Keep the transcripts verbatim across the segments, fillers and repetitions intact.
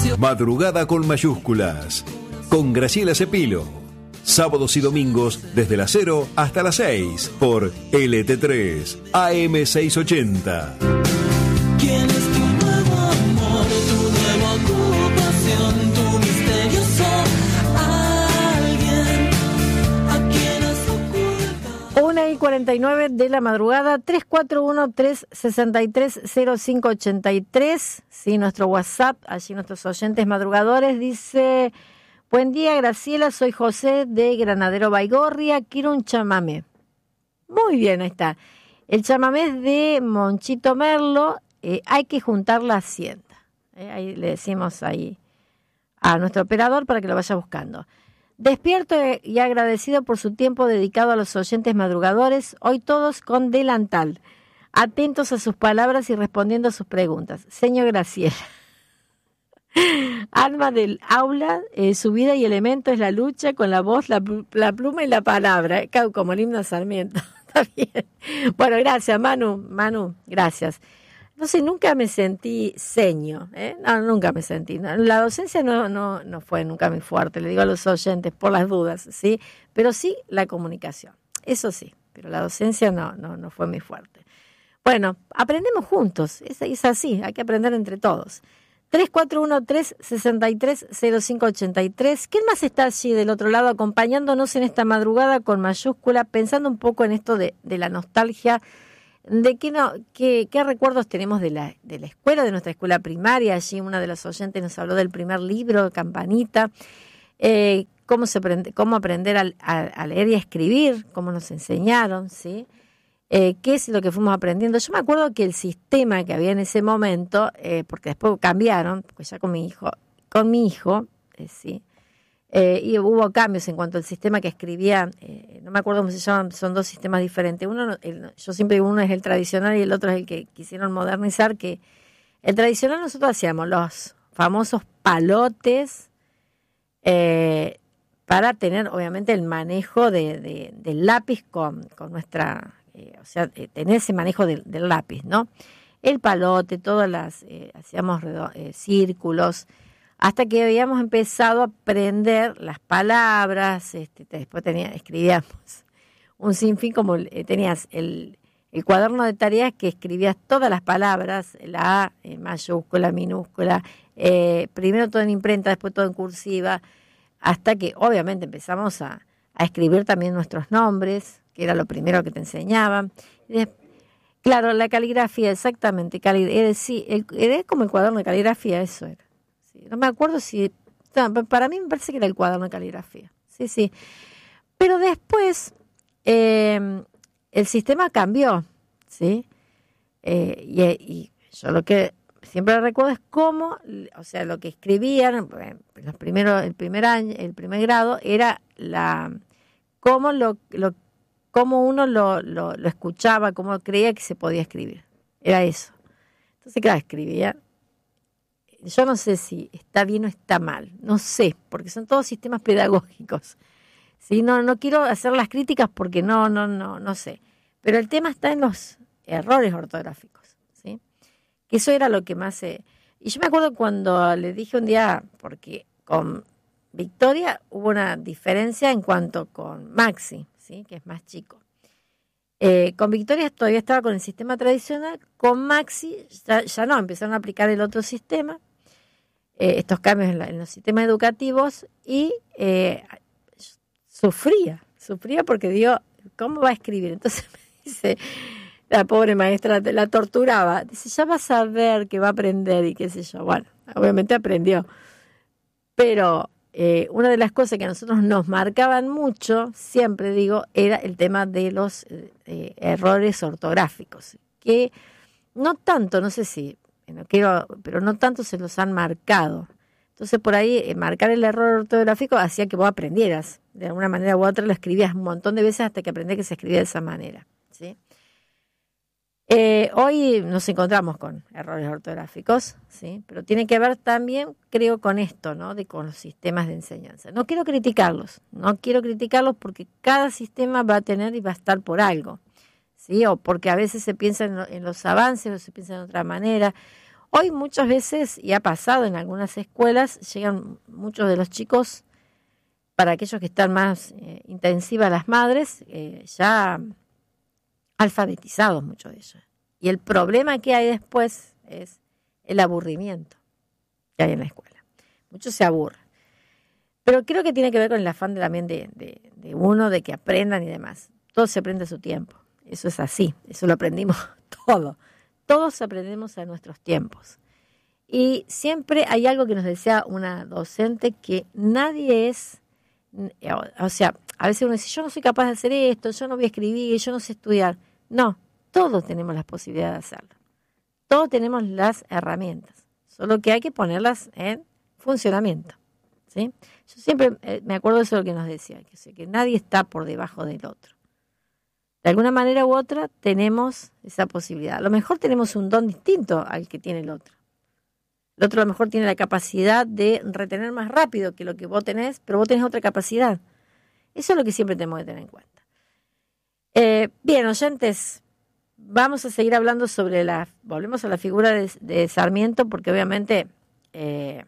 Madrugada con mayúsculas, con Graciela Cepilo. Sábados y domingos desde las cero hasta las seis por L T tres A M seiscientos ochenta. ¿Quién es tu nuevo amor, tu nueva ocupación, tu misterioso alguien a quien has ocultado? una y cuarenta y nueve de la madrugada, tres cuatro uno, tres seis tres, cero cinco ocho tres, sí, nuestro WhatsApp, allí nuestros oyentes madrugadores, dice: buen día, Graciela, soy José de Granadero Baigorria, quiero un chamamé. Muy bien, ahí está. El chamamé es de Monchito Merlo, eh, hay que juntar la hacienda. Eh, ahí le decimos ahí a nuestro operador para que lo vaya buscando. Despierto y agradecido por su tiempo dedicado a los oyentes madrugadores, hoy todos con delantal, atentos a sus palabras y respondiendo a sus preguntas. Señor Graciela. Alma del aula, eh, su vida y elemento es la lucha con la voz, la, la pluma y la palabra, eh, como el himno Sarmiento. Está bien. Bueno, gracias, Manu. Manu, gracias. No sé, nunca me sentí seño, ¿eh? No, nunca me sentí. No, la docencia no, no, no fue nunca muy fuerte, le digo a los oyentes, por las dudas, ¿sí? Pero sí la comunicación, eso sí, pero la docencia no, no, no fue muy fuerte. Bueno, aprendemos juntos, es, es así, hay que aprender entre todos. tres cuatro uno, tres seis tres, cero cinco ocho tres. ¿Quién más está allí del otro lado acompañándonos en esta madrugada con mayúscula, pensando un poco en esto de, de la nostalgia, de qué, no, qué, qué recuerdos tenemos de la, de la escuela, de nuestra escuela primaria? Allí una de las oyentes nos habló del primer libro, Campanita, eh, cómo, se aprende, cómo aprender a, a, a leer y a escribir, cómo nos enseñaron, ¿sí? Eh, qué es lo que fuimos aprendiendo. Yo me acuerdo que el sistema que había en ese momento, eh, porque después cambiaron, porque ya con mi hijo, con mi hijo, eh, sí, eh, y hubo cambios en cuanto al sistema que escribía, eh, no me acuerdo cómo se llaman, son dos sistemas diferentes. Uno, el, yo siempre digo, uno es el tradicional y el otro es el que quisieron modernizar, que el tradicional nosotros hacíamos los famosos palotes, eh, para tener obviamente el manejo de, de, del lápiz con, con nuestra... Eh, o sea, eh, tener ese manejo del, del lápiz, ¿no? El palote, todas las, eh, hacíamos eh, círculos, hasta que habíamos empezado a aprender las palabras, este, después tenía, escribíamos un sinfín, como eh, tenías el, el cuaderno de tareas que escribías todas las palabras, la A, eh, mayúscula, minúscula, eh, primero todo en imprenta, después todo en cursiva, hasta que obviamente empezamos a, a escribir también nuestros nombres, que era lo primero que te enseñaban. Claro, la caligrafía, exactamente. Cali, era, sí, el, era como el cuaderno de caligrafía, eso era. Sí, no me acuerdo si... No, para mí me parece que era el cuaderno de caligrafía. Sí, sí. Pero después eh, el sistema cambió, ¿sí? Eh, y, y yo lo que siempre recuerdo es cómo, o sea, lo que escribían, los primeros, el primer año, el primer grado, era la cómo lo... lo cómo uno lo, lo, lo escuchaba, cómo creía que se podía escribir. Era eso. Entonces, claro, escribía. Yo no sé si está bien o está mal. No sé, porque son todos sistemas pedagógicos. ¿Sí? No, no quiero hacer las críticas porque no, no, no, no sé. Pero el tema está en los errores ortográficos. ¿Sí? Que eso era lo que más... Eh... Y yo me acuerdo cuando le dije un día, porque con Victoria hubo una diferencia en cuanto con Maxi, ¿sí? Que es más chico. Eh, con Victoria todavía estaba con el sistema tradicional, con Maxi ya, ya no, empezaron a aplicar el otro sistema, eh, estos cambios en, la, en los sistemas educativos, y eh, sufría, sufría porque digo, ¿cómo va a escribir? Entonces me dice, la pobre maestra la torturaba, dice, ya vas a ver que va a aprender y qué sé yo. Bueno, obviamente aprendió, pero... Eh, una de las cosas que a nosotros nos marcaban mucho, siempre digo, era el tema de los eh, errores ortográficos, que no tanto, no sé si, no quiero, pero no tanto se los han marcado. Entonces por ahí eh, marcar el error ortográfico hacía que vos aprendieras, de alguna manera u otra lo escribías un montón de veces hasta que aprendés que se escribía de esa manera, ¿sí? Eh, hoy nos encontramos con errores ortográficos, ¿sí? Pero tiene que ver también, creo, con esto, ¿no? De con los sistemas de enseñanza. No quiero criticarlos, no quiero criticarlos porque cada sistema va a tener y va a estar por algo, ¿sí? O porque a veces se piensa en, en los avances o se piensa de otra manera, Hoy muchas veces, y ha pasado en algunas escuelas, llegan muchos de los chicos, para aquellos que están más eh, intensivas las madres, eh, ya alfabetizados muchos de ellos. Y el problema que hay después es el aburrimiento que hay en la escuela. Muchos se aburren. Pero creo que tiene que ver con el afán también de, de, de uno, de que aprendan y demás. Todo se aprende a su tiempo. Eso es así. Eso lo aprendimos todo. Todos aprendemos a nuestros tiempos. Y siempre hay algo que nos decía una docente, que nadie es, o sea, a veces uno dice, yo no soy capaz de hacer esto, yo no voy a escribir, yo no sé estudiar. No, todos tenemos la posibilidad de hacerlo. Todos tenemos las herramientas, solo que hay que ponerlas en funcionamiento, ¿sí? Yo siempre eh, me acuerdo de eso lo que nos decía, que, o sea, que nadie está por debajo del otro. De alguna manera u otra tenemos esa posibilidad. A lo mejor tenemos un don distinto al que tiene el otro. El otro a lo mejor tiene la capacidad de retener más rápido que lo que vos tenés, pero vos tenés otra capacidad. Eso es lo que siempre tenemos que tener en cuenta. Eh, bien, oyentes, vamos a seguir hablando sobre la... Volvemos a la figura de, de Sarmiento, porque obviamente eh,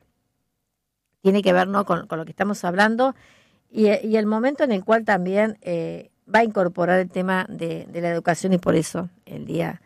tiene que ver, ¿no?, con, con lo que estamos hablando, y, y el momento en el cual también eh, va a incorporar el tema de, de la educación, y por eso el día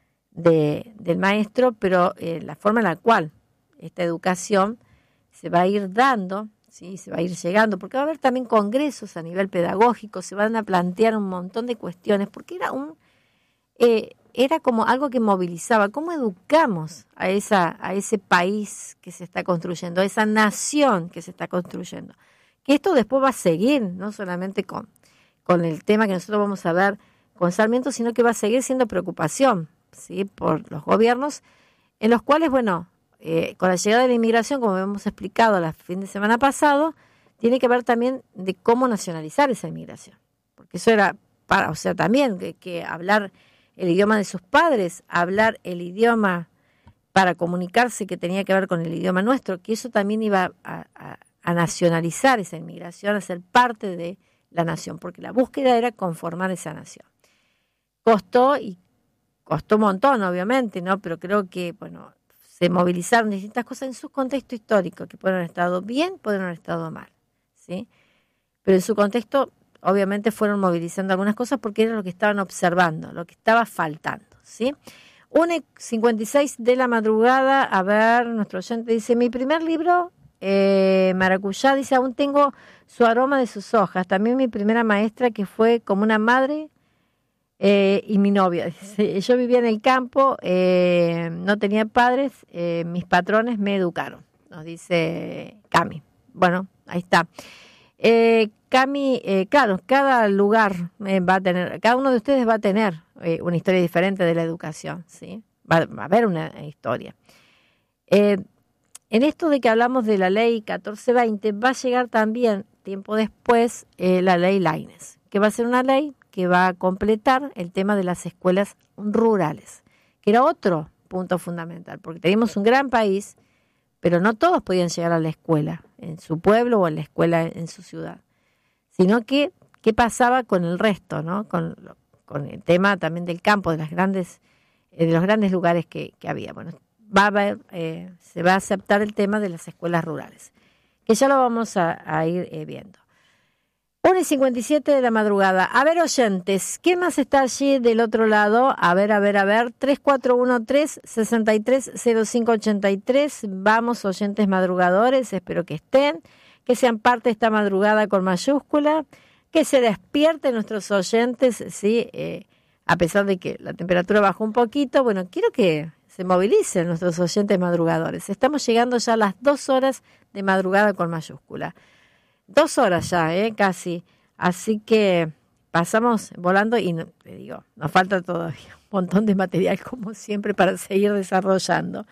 de, del maestro, pero eh, la forma en la cual esta educación se va a ir dando, ¿sí? Se va a ir llegando, porque va a haber también congresos a nivel pedagógico, se van a plantear un montón de cuestiones, porque era un eh, era como algo que movilizaba. ¿Cómo educamos a esa a ese país que se está construyendo, a esa nación que se está construyendo? Que esto después va a seguir, no solamente con, con el tema que nosotros vamos a ver con Sarmiento, sino que va a seguir siendo preocupación, ¿sí?, por los gobiernos, en los cuales, bueno, Eh, con la llegada de la inmigración, como hemos explicado el fin de semana pasado, tiene que ver también de cómo nacionalizar esa inmigración. Porque eso era, para, o sea, también que, que hablar el idioma de sus padres, hablar el idioma para comunicarse que tenía que ver con el idioma nuestro, que eso también iba a, a, a nacionalizar esa inmigración, a ser parte de la nación, porque la búsqueda era conformar esa nación. Costó, y costó un montón, obviamente, ¿no? Pero creo que, bueno, se movilizaron distintas cosas en su contexto histórico, que pueden haber estado bien, pueden haber estado mal, ¿sí? Pero en su contexto, obviamente, fueron movilizando algunas cosas porque era lo que estaban observando, lo que estaba faltando, ¿sí? una cincuenta y seis de la madrugada, a ver, nuestro oyente dice, mi primer libro, eh, Maracuyá, dice, aún tengo su aroma de sus hojas. También mi primera maestra, que fue como una madre, Eh, y mi novia, dice, yo vivía en el campo, eh, no tenía padres, eh, mis patrones me educaron, nos dice Cami. Bueno, ahí está. Eh, Cami, eh, claro, cada lugar eh, va a tener, cada uno de ustedes va a tener eh, una historia diferente de la educación, ¿sí? Va, va a haber una historia. Eh, en esto de que hablamos de la ley catorce veinte, va a llegar también, tiempo después, eh, la ley Laínez, que va a ser una ley que va a completar el tema de las escuelas rurales, que era otro punto fundamental, porque teníamos un gran país, pero no todos podían llegar a la escuela en su pueblo o a la escuela en su ciudad, sino que qué pasaba con el resto, ¿no? Con, con el tema también del campo, de las grandes, de los grandes lugares que, que había. Bueno, va a haber, eh, se va a aceptar el tema de las escuelas rurales, que ya lo vamos a, a ir eh, viendo. una y cincuenta y siete de la madrugada. A ver, oyentes, ¿quién más está allí del otro lado? A ver, a ver, a ver. tres cuatro uno tres, seis tres cero cinco ocho tres. Vamos, oyentes madrugadores, espero que estén, que sean parte de esta madrugada con mayúscula, que se despierten nuestros oyentes, ¿sí? Eh, a pesar de que la temperatura bajó un poquito, bueno, quiero que se movilicen nuestros oyentes madrugadores. Estamos llegando ya a las dos horas de madrugada con mayúscula. Dos horas ya, eh, casi. Así que pasamos volando y, no, te digo, nos falta todavía un montón de material, como siempre, para seguir desarrollando.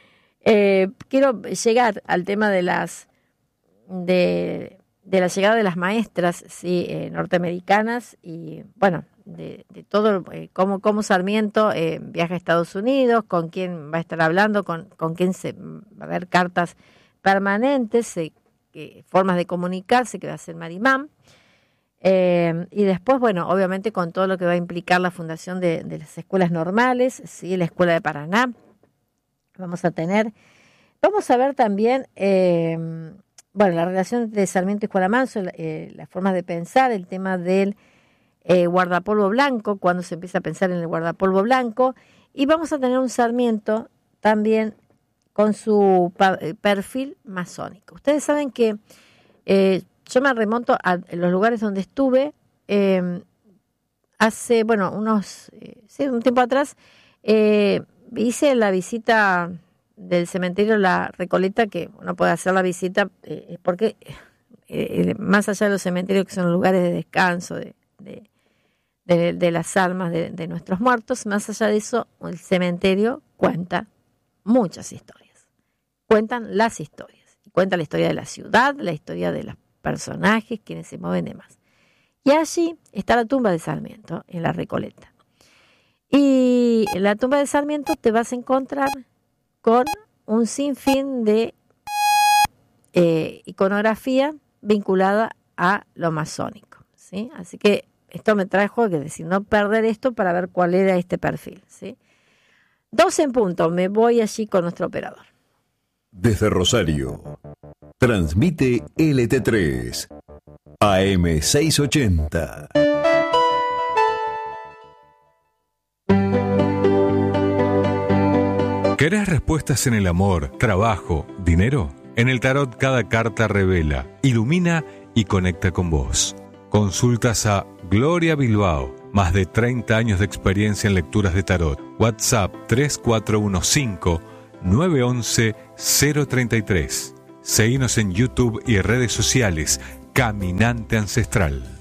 Eh, quiero llegar al tema de las de, de la llegada de las maestras, sí, eh, norteamericanas, y bueno, de, de todo, eh, cómo, cómo Sarmiento eh, viaja a Estados Unidos, con quién va a estar hablando, con, con quién se va a haber cartas permanentes, eh, Que, formas de comunicarse, que va a ser Marimán, eh, y después, bueno, obviamente con todo lo que va a implicar la fundación de, de las escuelas normales, ¿sí? La Escuela de Paraná vamos a tener. Vamos a ver también, eh, bueno, la relación de Sarmiento y Juana Manso, eh, las formas de pensar, el tema del eh, guardapolvo blanco, cuando se empieza a pensar en el guardapolvo blanco, y vamos a tener un Sarmiento también con su pa- perfil masónico. Ustedes saben que eh, yo me remonto a los lugares donde estuve eh, hace, bueno, unos, eh, sí, un tiempo atrás, eh, hice la visita del cementerio La Recoleta, que uno puede hacer la visita eh, porque eh, más allá de los cementerios que son lugares de descanso de, de, de, de las almas de, de nuestros muertos, más allá de eso el cementerio cuenta muchas historias, cuentan las historias, cuenta la historia de la ciudad, la historia de los personajes, quienes se mueven y demás. Y allí está la tumba de Sarmiento en La Recoleta, y en la tumba de Sarmiento te vas a encontrar con un sinfín de eh, iconografía vinculada a lo masónico, ¿sí? Así que esto me trajo que decir no perder esto para ver cuál era este perfil, ¿sí? Dos en punto, me voy allí con nuestro operador. Desde Rosario, transmite L T tres, A M seiscientos ochenta. ¿Querés respuestas en el amor, trabajo, dinero? En el tarot cada carta revela, ilumina y conecta con vos. Consultas a Gloria Bilbao, más de treinta años de experiencia en lecturas de tarot. WhatsApp tres cuatro uno cinco, nueve uno uno, cero tres tres. Seguinos en YouTube y redes sociales. Caminante Ancestral.